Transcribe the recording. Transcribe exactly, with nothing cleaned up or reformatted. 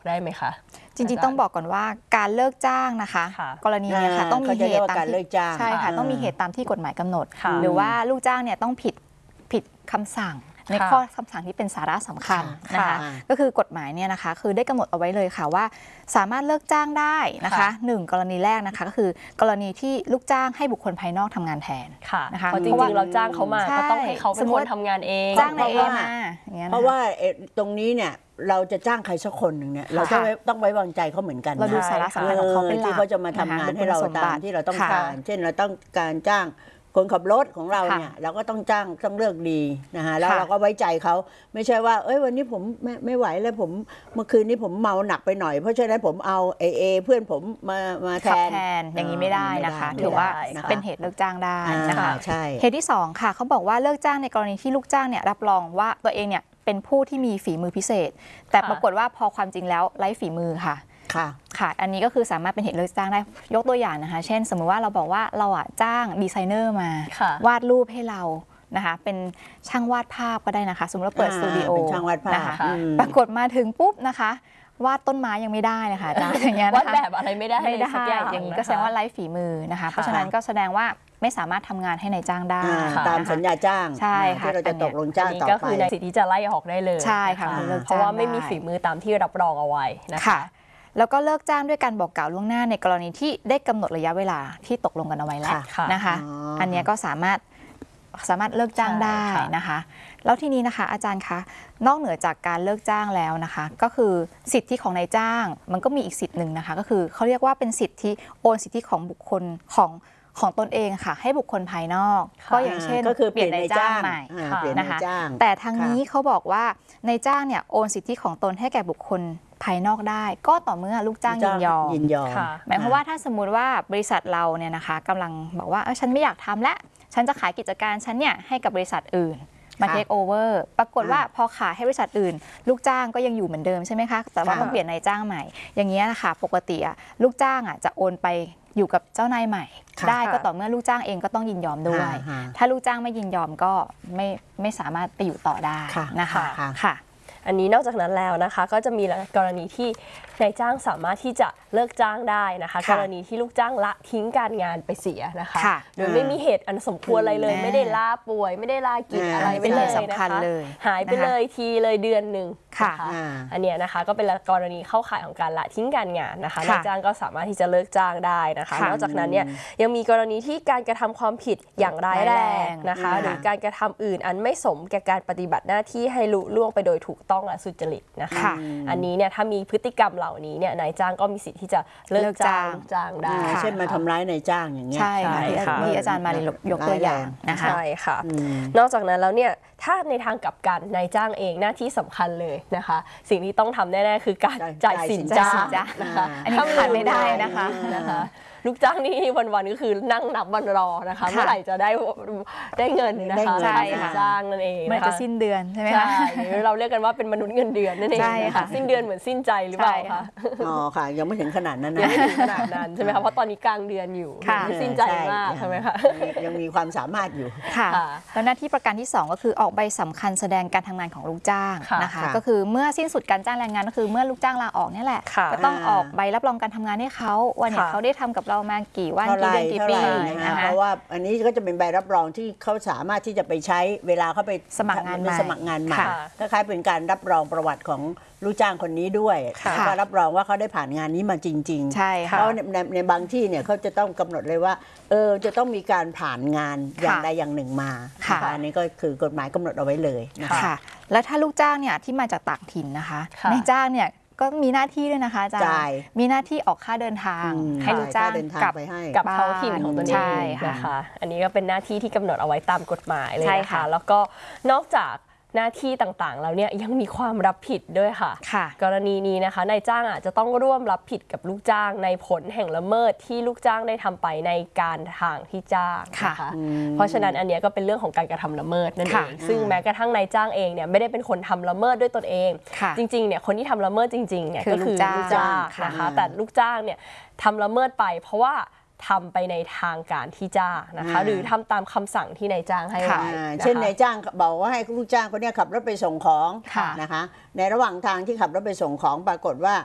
ได้ไหมคะจริงๆต้องบอกก่อนว่าการเลิกจ้างนะคะกรณีนี้ค่ะต้องมีเหตุตามที่ใช่ค่ะต้องมีเหตุตามที่กฎหมายกำหนดหรือว่าลูกจ้างเนี่ยต้องผิดผิดคำสั่งในข้อคำสั่งที่เป็นสาระสำคัญนะคะก็คือกฎหมายเนี่ยนะคะคือได้กำหนดเอาไว้เลยค่ะว่าสามารถเลิกจ้างได้นะคะหนึ่งกรณีแรกนะคะก็คือกรณีที่ลูกจ้างให้บุคคลภายนอกทำงานแทนนะคะเพราะจริงๆเราจ้างเขามาก็ต้องให้เขาเป็นคนทำงานเองจ้างในเอมาเพราะว่าตรงนี้เนี่ยเราจะจ้างใครสักคนหนึ่งเนี่ยเราต้องต้องไว้วางใจเขาเหมือนกันเราดูสาระสำคัญของเขาเป็นหลักที่เขาจะมาทำงานให้เราตามที่เราต้องการเช่นเราต้องการจ้างคนขับรถของเราเนี่ยเราก็ต้องจ้างต้องเลือกดีนะฮะแล้วเราก็ไว้ใจเขาไม่ใช่ว่าเอ้ยวันนี้ผมไม่ไม่ไหวแล้วผมเมื่อคืนนี้ผมเมาหนักไปหน่อยเพราะฉะนั้นผมเอาเอเอเพื่อนผมมามาแทนแทนอย่างนี้ไม่ได้นะคะถือว่าเป็นเหตุเลิกจ้างได้นะคะเหตุที่สองค่ะเขาบอกว่าเลิกจ้างในกรณีที่ลูกจ้างเนี่ยรับรองว่าตัวเองเนี่ยเป็นผู้ที่มีฝีมือพิเศษแต่ปรากฏว่าพอความจริงแล้วไร้ฝีมือค่ะค่ะค่ะอันนี้ก็คือสามารถเป็นเหตุเลิกจ้างได้ยกตัวอย่างนะคะเช่นสมมติว่าเราบอกว่าเราอ่ะจ้างดีไซเนอร์มาวาดรูปให้เรานะคะเป็นช่างวาดภาพก็ได้นะคะสมมติเราเปิดสตูดิโอนะคะปรากฏมาถึงปุ๊บนะคะวาดต้นไม้ยังไม่ได้เลยค่ะอาจารย์อย่างเงี้ยวาดแบบอะไรไม่ได้ไม่ได้อย่างนี้ก็แสดงว่าไร้ฝีมือนะคะเพราะฉะนั้นก็แสดงว่าไม่สามารถทำงานให้นายจ้างได้ตามสัญญาจ้างใช่ค่ะที่เราจะตกลงจ้างต่อไปก็คือในสิทธิที่จะไล่ออกได้เลยใช่ค่ะเพราะว่าไม่มีฝีมือตามที่รับรองเอาไว้นะคะแล้วก็เลิกจ้างด้วยการบอกกล่าวล่วงหน้าในกรณีที่ได้กำหนดระยะเวลาที่ตกลงกันเอาไว้แล้วนะคะอันนี้ก็สามารถสามารถเลิกจ้างได้นะคะแล้วทีนี้นะคะอาจารย์คะนอกเหนือจากการเลิกจ้างแล้วนะคะก็คือสิทธิของนายจ้างมันก็มีอีกสิทธิหนึ่งนะคะก็คือเขาเรียกว่าเป็นสิทธิโอนสิทธิของบุคคลของของตนเองค่ะให้บุคคลภายนอกก็อย่างเช่นก็คือเปลี่ยนนายจ้างใหม่นะคะแต่ทางนี้เขาบอกว่านายจ้างเนี่ยโอนสิทธิของตนให้แก่บุคคลภายนอกได้ก็ต่อเมื่อลูกจ้างยินยอมยินยอมหมายความว่าถ้าสมมุติว่าบริษัทเราเนี่ยนะคะกำลังบอกว่าฉันไม่อยากทำและฉันจะขายกิจการฉันเนี่ยให้กับบริษัทอื่นมาเทคโอเวอร์ปรากฏว่าพอขายให้บริษัทอื่นลูกจ้างก็ยังอยู่เหมือนเดิมใช่ไหมคะแต่ว่าต้องเปลี่ยนนายจ้างใหม่อย่างเงี้ยนะคะปกติอะลูกจ้างอะจะโอนไปอยู่กับเจ้านายใหม่ได้ก็ต่อเมื่อลูกจ้างเองก็ต้องยินยอมด้วยถ้าลูกจ้างไม่ยินยอมก็ไม่ไม่สามารถไปอยู่ต่อได้นะคะค่ะอันนี้นอกจากนั้นแล้วนะคะก็จะมีกรณีที่นายจ้างสามารถที่จะเลิกจ้างได้นะคะกรณีที่ลูกจ้างละทิ้งการงานไปเสียนะคะโดยไม่มีเหตุอันสมควรอะไรเลยไม่ได้ลาป่วยไม่ได้ลากิจอะไรไปเลยนะคะหายไปเลยทีเลยเดือนหนึ่งค่ะอันนี้นะคะก็เป็นกรณีเข้าข่ายของการละทิ้งการงานนะคะนายจ้างก็สามารถที่จะเลิกจ้างได้นะคะนอกจากนั้นเนี่ยยังมีกรณีที่การกระทำความผิดอย่างร้ายแรงนะคะหรือการกระทำอื่นอันไม่สมแก่การปฏิบัติหน้าที่ให้ลุล่วงไปโดยถูกต้องและสุจริตนะคะอันนี้เนี่ยถ้ามีพฤติกรรมเหล่านี้เนี่ยนายจ้างก็มีสิทธิ์ที่จะเลิกจ้างจ้างได้เช่นมาทำร้ายนายจ้างอย่างเงี้ยใช่ค่ะที่อาจารย์มาเลยยกตัวอย่างนะคะใช่ค่ะนอกจากนั้นแล้วเนี่ยถ้าในทางกลับกันนายจ้างเองหน้าที่สำคัญเลยนะคะสิ่งที่ต้องทำแน่ๆคือการจ่ายสินจ้างนะคะอันนี้ขาดไม่ได้นะคะนะคะลูกจ้างนี่วันๆก็คือนั่งนับวันรอนะคะเมื่อไหร่จะได้ได้เงินนะคะใช่ค่ะจ้างนั่นเองมันจะสิ้นเดือนใช่ไหมคะเราเรียกกันว่าเป็นมนุษย์เงินเดือนนั่นเองค่ะสิ้นเดือนเหมือนสิ้นใจหรือเปล่าคะอ๋อค่ะยังไม่ถึงขนาดนั้นนะยังไม่ถึงขนาดนั้นใช่ไหมคะเพราะตอนนี้กลางเดือนอยู่สิ้นใจมากใช่ไหมคะยังมีความสามารถอยู่ค่ะแล้วหน้าที่ประการที่สองก็คือออกใบสำคัญแสดงการทำงานของลูกจ้างนะคะก็คือเมื่อสิ้นสุดการจ้างแรงงานก็คือเมื่อลูกจ้างลาออกนี่แหละก็ต้องออกใบรับรองการทำงานให้เขาว่าเนี่ยเขาได้ทำกับเรามากี่วันกี่เดือนกี่ปีนะคะเพราะว่าอันนี้ก็จะเป็นใบรับรองที่เขาสามารถที่จะไปใช้เวลาเขาไปสมัครงานใหม่สมัครงานใหม่คล้ายๆเป็นการรับรองประวัติของลูกจ้างคนนี้ด้วยก็รับรองว่าเขาได้ผ่านงานนี้มาจริงๆใช่ค่ะเพราะในในบางที่เนี่ยเขาจะต้องกำหนดเลยว่าเออจะต้องมีการผ่านงานอย่างใดอย่างหนึ่งมาอันนี้ก็คือกฎหมายกำหนดเอาไว้เลยนะคะแล้วถ้าลูกจ้างเนี่ยที่มาจากต่างถิ่นนะคะนายจ้างเนี่ยก็มีหน้าที่ด้วยนะคะอาจารย์มีหน้าที่ออกค่าเดินทางให้ลูกจ้างกลับกับท้องถิ่นของตนเองนะคะอันนี้ก็เป็นหน้าที่ที่กำหนดเอาไว้ตามกฎหมายเลยนะคะแล้วก็นอกจากหน้าที่ต่างๆแล้วเนี่ยยังมีความรับผิดด้วยค่ะกรณีนี้นะคะนายจ้างอาจจะต้องร่วมรับผิดกับลูกจ้างในผลแห่งละเมิดที่ลูกจ้างได้ทำไปในการทางที่จ้างนะคะเพราะฉะนั้นอันนี้ก็เป็นเรื่องของการกระทำละเมิดนั่นเองซึ่งแม้กระทั่งนายจ้างเองเนี่ยไม่ได้เป็นคนทำละเมิดด้วยตนเองจริงๆเนี่ยคนที่ทำละเมิดจริงๆเนี่ยก็คือลูกจ้างนะคะแต่ลูกจ้างเนี่ยทำละเมิดไปเพราะว่าทำไปในทางการที่จ้างนะคะหรือทำตามคำสั่งที่นายจ้างให้ไว้เช่นนายจ้างบอกว่าให้ลูกจ้างคนนี้ขับรถไปส่งของนะคะในระหว่างทางที่ขับรถไปส่งของปรากฏว่า